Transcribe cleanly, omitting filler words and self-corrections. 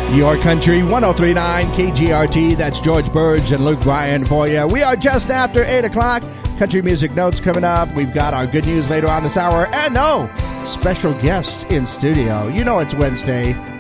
Your Country 103.9 KGRT. That's George Burge and Luke Bryan for you. We are just after 8 o'clock. Country Music Notes coming up. We've got our good news later on this hour. And special guests in studio. You know it's Wednesday.